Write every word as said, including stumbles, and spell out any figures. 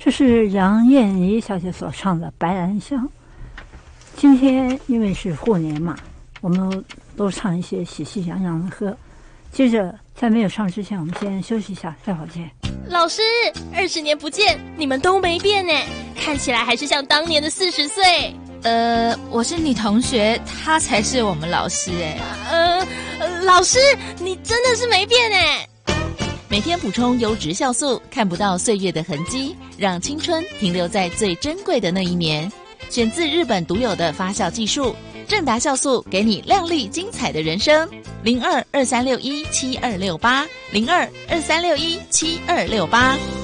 这是杨燕妮小姐所唱的《白兰香》。今天因为是虎年嘛，我们都唱一些喜气洋洋的歌。接着在没有唱之前，我们先休息一下，再会见。 老师，二十年不见，你们都没变呢，看起来还是像当年的四十岁。 呃，我是你同学，他才是我们老师哎。 呃，老师，你真的是没变哎。 每天补充优质酵素，看不到岁月的痕迹，让青春停留在最珍贵的那一年。选自日本独有的发酵技术，正达酵素给你亮丽精彩的人生。零二二三六一七二六八，零二二三六一七二六八。